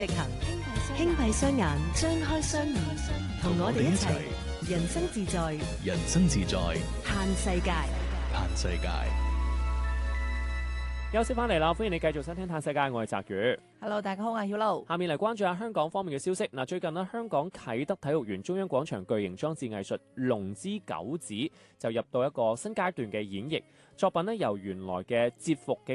直行，輕閉雙眼，張開雙耳，同我哋一齊人生自在， 人生自在， 嘆世界。 嘆世界。 休息翻嚟啦，歡迎你繼續收聽《嘆世界》，我係澤宇。 Hello， 大家好，我係曉露。 下面嚟關注下香港方面嘅消息。嗱，最近呢，香港啟德體育園中央廣場巨型裝置藝術《龍之九子》就入到一個新階段嘅演繹作品呢，由原來嘅節服嘅